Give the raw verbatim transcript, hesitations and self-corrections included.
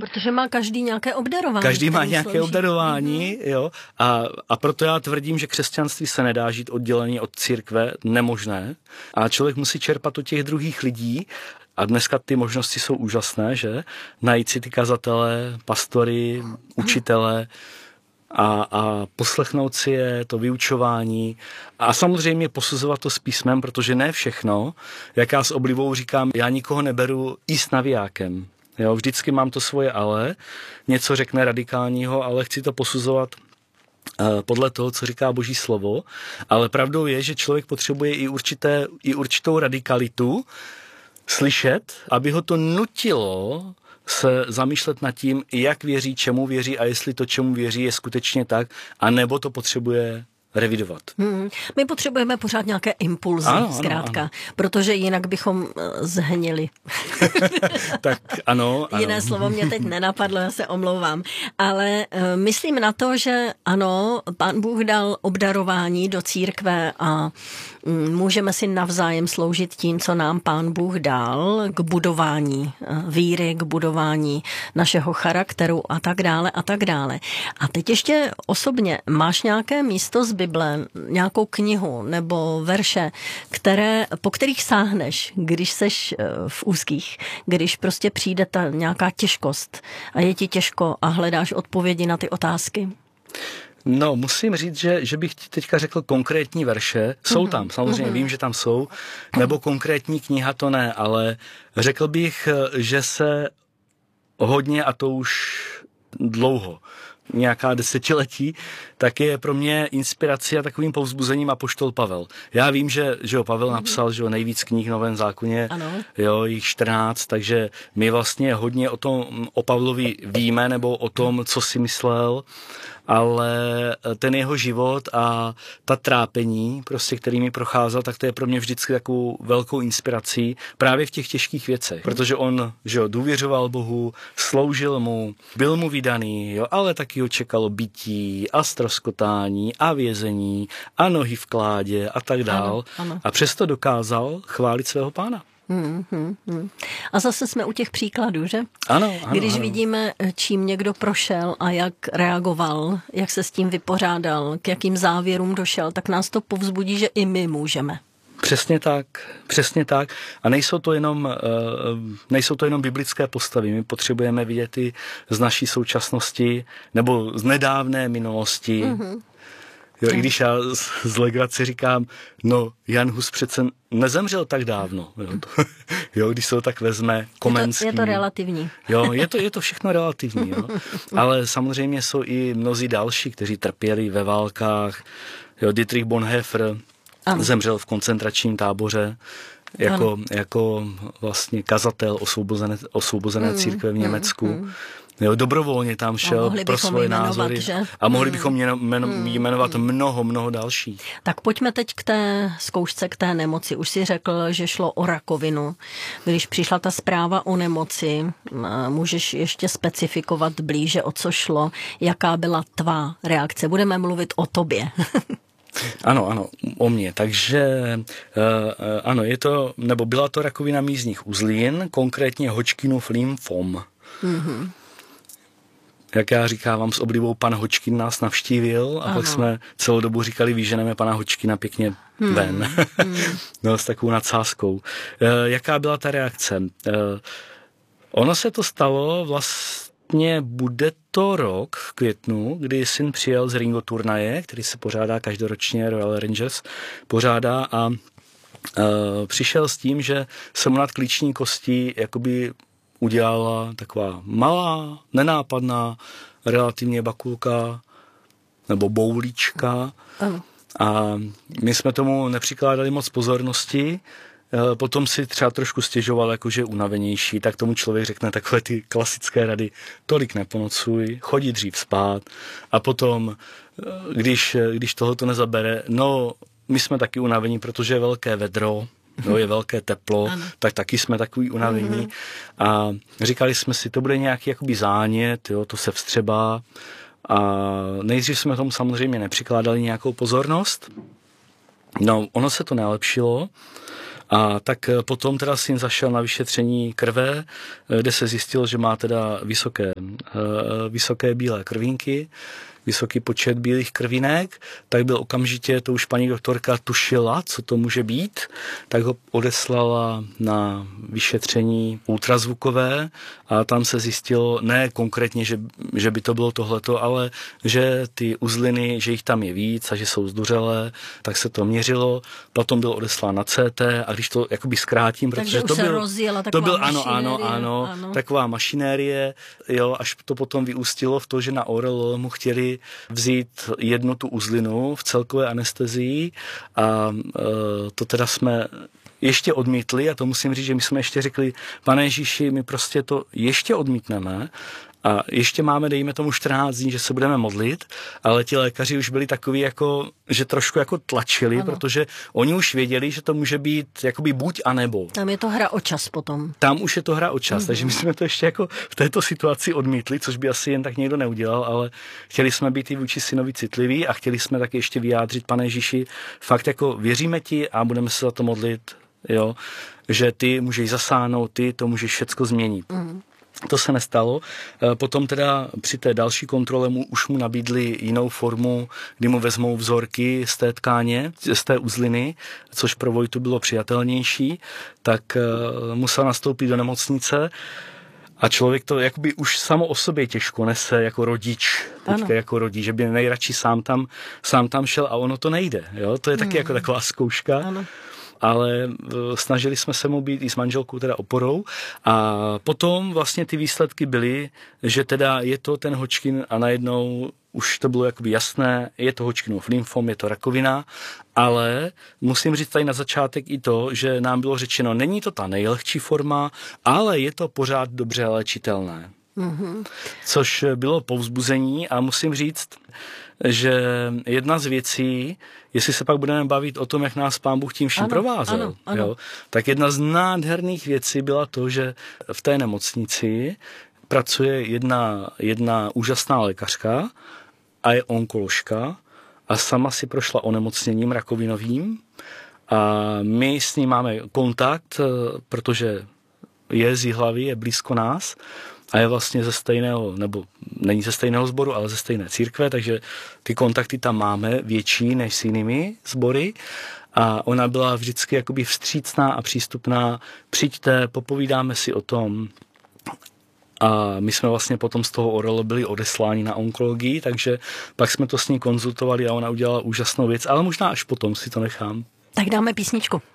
protože má každý nějaké obdarování. Každý má nějaké složí. obdarování, mm-hmm. jo, a, a proto já tvrdím, že křesťanství se nedá žít odděleně od církve, nemožné, a člověk musí čerpat od těch druhých lidí. A dneska ty možnosti jsou úžasné, že? Najít si ty kazatele, pastory, učitele a, a poslechnout si je, to vyučování a samozřejmě posuzovat to s písmem, protože ne všechno, jak já s oblibou říkám, já nikoho neberu i s navijákem. Jo, vždycky mám to svoje ale, něco řekne radikálního, ale chci to posuzovat podle toho, co říká Boží slovo, ale pravdou je, že člověk potřebuje i, určité, i určitou radikalitu slyšet, aby ho to nutilo se zamýšlet nad tím, jak věří, čemu věří a jestli to, čemu věří, je skutečně tak, anebo to potřebuje revidovat. Hmm. My potřebujeme pořád nějaké impulzy, ano, zkrátka, ano, ano. Protože jinak bychom zhnili. Tak ano, ano. Jiné slovo mě teď nenapadlo, já se omlouvám. Ale uh, myslím na to, že ano, Pán Bůh dal obdarování do církve a um, můžeme si navzájem sloužit tím, co nám Pán Bůh dal k budování uh, víry, k budování našeho charakteru a tak dále a tak dále. A teď ještě osobně, máš nějaké místo z Bible, nějakou knihu nebo verše, které, po kterých sáhneš, když seš v úzkých, když prostě přijde ta nějaká těžkost a je ti těžko a hledáš odpovědi na ty otázky? No, musím říct, že, že bych ti teďka řekl konkrétní verše. Jsou tam, samozřejmě vím, že tam jsou, nebo konkrétní kniha to ne, ale řekl bych, že se hodně, a to už dlouho, nějaká desetiletí, tak je pro mě inspirací a takovým povzbuzením apoštol Pavel. Já vím, že, že jo, Pavel napsal, že jo, nejvíc knih v Novém zákoně, ano. Jo, jich čtrnáct, takže my vlastně hodně o tom, o Pavlovi víme, nebo o tom, co si myslel, ale ten jeho život a ta trápení, prostě, kterými procházel, tak to je pro mě vždycky takovou velkou inspirací právě v těch těžkých věcech, protože on, že jo, důvěřoval Bohu, sloužil mu, byl mu vydaný, jo, ale taky ho čekalo bití a ztroskotání a vězení a nohy v kládě a tak dál. Ano, ano. A přesto dokázal chválit svého Pána. Hmm, hmm, hmm. A zase jsme u těch příkladů, že? Ano, ano. Když ano. vidíme, čím někdo prošel a jak reagoval, jak se s tím vypořádal, k jakým závěrům došel, tak nás to povzbudí, že i my můžeme. Přesně tak, přesně tak. A nejsou to jenom, nejsou to jenom biblické postavy. My potřebujeme vidět i z naší současnosti nebo z nedávné minulosti. Mm-hmm. Jo, i když já z, z legrace říkám, no Jan Hus přece nezemřel tak dávno. Jo, to, jo když se to tak vezme, Komenský. Je to, je to relativní. Jo, je to, je to všechno relativní. Jo. Ale samozřejmě jsou i mnozí další, kteří trpěli ve válkách. Jo, Dietrich Bonhoeffer ano. zemřel v koncentračním táboře jako, jako vlastně kazatel osvobozené, osvobozené mm, církve v Německu. Mm, mm. Jo, dobrovolně tam šel pro svoje názory že? A mohli bychom jmen, jmenovat mnoho, mnoho dalších. Tak pojďme teď k té zkoušce, k té nemoci. Už si řekl, že šlo o rakovinu. Když přišla ta zpráva o nemoci, můžeš ještě specifikovat blíže, o co šlo, jaká byla tvá reakce. Budeme mluvit o tobě. Ano, ano, o mně. Takže ano, je to, nebo byla to rakovina mízních uzlin, konkrétně Hodgkinův lymfom. Mm-hmm. Jak já říkávám s oblibou, pan Hodgkin nás navštívil a ano. pak jsme celou dobu říkali, vyženeme pana Hodgkina pěkně hmm. ven. Hmm. No, s takovou nadsázkou. E, jaká byla ta reakce? E, ono se to stalo vlastně, bude to rok v květnu, kdy syn přijel z Ringo turnaje, který se pořádá každoročně, Royal Rangers pořádá a e, přišel s tím, že se mu nad klíční kostí jakoby udělala taková malá, nenápadná, relativně bakulka nebo boulička. Ano. A my jsme tomu nepřikládali moc pozornosti. Potom si třeba trošku stěžoval, jakože je unavenější, tak tomu člověk řekne takové ty klasické rady. Tolik neponocuj, chodí dřív spát. A potom, když, když tohoto nezabere, no, my jsme taky unavení, protože je velké vedro, no, je velké teplo, ano. tak taky jsme takový unavení. Mm-hmm. A říkali jsme si, to bude nějaký jakoby zánět, jo, to se vstřebá. A nejdřív jsme tomu samozřejmě nepřikládali nějakou pozornost. No, ono se to nelepšilo. A tak potom teda syn zašel na vyšetření krve, kde se zjistilo, že má teda vysoké, vysoké bílé krvínky, vysoký počet bílých krvinek, tak byl okamžitě, to už paní doktorka tušila, co to může být, tak ho odeslala na vyšetření ultrazvukové a tam se zjistilo, ne konkrétně, že, že by to bylo tohleto, ale že ty uzliny, že jich tam je víc a že jsou zduřelé, tak se to měřilo, potom byl odeslán na C T a když to jakoby zkrátím, protože to byl, to byl ano, ano, ano, ano, taková mašinérie, jo, až to potom vyústilo v to, že na O R L mu chtěli vzít jednu tu uzlinu v celkové anestezii a e, to teda jsme ještě odmítli a to musím říct, že my jsme ještě řekli, pane Ježíši, my prostě to ještě odmítneme a ještě máme, dejme tomu čtrnáct dní, že se budeme modlit, ale ti lékaři už byli takový jako, že trošku jako tlačili, ano. Protože oni už věděli, že to může být jakoby buď a nebo. Tam je to hra o čas potom. Tam už je to hra o čas, mm-hmm. Takže my jsme to ještě jako v této situaci odmítli, což by asi jen tak někdo neudělal, ale chtěli jsme být i vůči synovi citliví a chtěli jsme taky ještě vyjádřit, pane Ježíši, fakt jako věříme ti a budeme se za to modlit, jo, že ty můžeš zasáhnout, ty to můžeš všecko změnit. Mm-hmm. To se nestalo. Potom teda při té další kontrole mu už mu nabídli jinou formu, kdy mu vezmou vzorky z té tkáně, z té uzliny, což pro Vojtu bylo přijatelnější, tak musel nastoupit do nemocnice a člověk to jakoby už samo o sobě těžko nese jako rodič, teďka jako rodič, že by nejradši sám tam, sám tam šel a ono to nejde. Jo? To je taky hmm. jako taková zkouška. Ano. Ale snažili jsme se mu být i s manželkou teda oporou a potom vlastně ty výsledky byly, že teda je to ten Hodgkin a najednou už to bylo jakoby jasné, je to Hodgkinův lymfom, je to rakovina, ale musím říct tady na začátek i to, že nám bylo řečeno, není to ta nejlehčí forma, ale je to pořád dobře léčitelné. Mm-hmm. Což bylo povzbuzení a musím říct, že jedna z věcí, jestli se pak budeme bavit o tom, jak nás Pán Bůh tím vším ano, provázel, ano, ano. Jo, tak jedna z nádherných věcí byla to, že v té nemocnici pracuje jedna, jedna úžasná lékařka a je onkoložka a sama si prošla onemocněním rakovinovým a my s ní máme kontakt, protože je z Jihlavy, je blízko nás a je vlastně ze stejného, nebo není ze stejného sboru, ale ze stejné církve, takže ty kontakty tam máme větší než s jinými sbory a ona byla vždycky jakoby vstřícná a přístupná. Přijďte, popovídáme si o tom a my jsme vlastně potom z toho O R L byli odesláni na onkologii, takže pak jsme to s ní konzultovali a ona udělala úžasnou věc, ale možná až potom si to nechám. Tak dáme písničku.